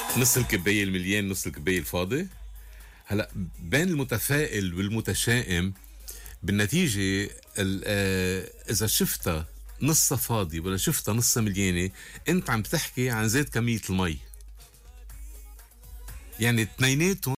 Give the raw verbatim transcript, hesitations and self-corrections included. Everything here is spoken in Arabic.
نص الكباية المليان نص الكباية الفاضي. هلا بين المتفائل والمتشائم بالنتيجة ال- آه، إذا شفتها نصها فاضي ولا شفتها نصها مليانة، أنت عم تحكي عن زيت كمية المي. يعني اتنيناتهم